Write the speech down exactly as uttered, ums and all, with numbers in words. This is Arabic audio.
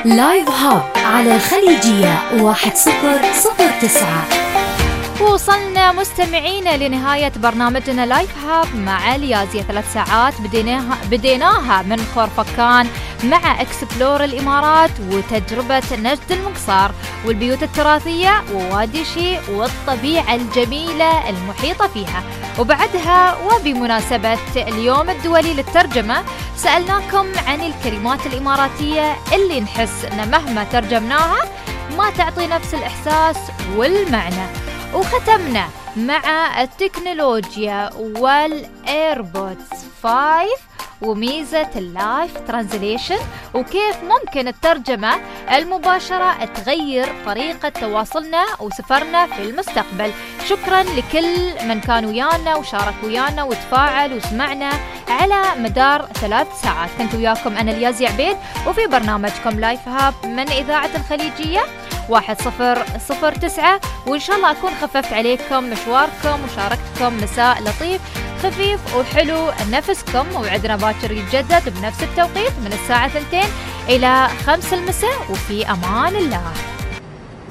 لايف هاب على الخليجية واحد صفر صفر تسعة. وصلنا مستمعينا لنهاية برنامجنا لايف هاب مع اليازية. ثلاث ساعات بديناها, بديناها من خورفكان مع اكسبلور الإمارات وتجربة نجد المقصار والبيوت التراثية ووادي شي والطبيعة الجميلة المحيطة فيها. وبعدها وبمناسبة اليوم الدولي للترجمة سألناكم عن الكلمات الإماراتية اللي نحس أن مهما ترجمناها ما تعطي نفس الإحساس والمعنى. وختمنا مع التكنولوجيا والإيربودز خمسة وميزة اللايف ترانزليشن وكيف ممكن الترجمة المباشرة تغير طريقة تواصلنا وسفرنا في المستقبل. شكرا لكل من كان ويانا وشارك ويانا وتفاعل وسمعنا على مدار ثلاث ساعات. كنت وياكم أنا اليازي عبيد وفي برنامجكم لايف هاب من إذاعة الخليجية واحد صفر صفر تسعة، وإن شاء الله أكون خففت عليكم مشواركم وشاركتكم مساء لطيف خفيف وحلو نفسكم. وعدنا باكر يتجدد بنفس التوقيت من الساعة اثنتين إلى خمس المساء وفي أمان الله.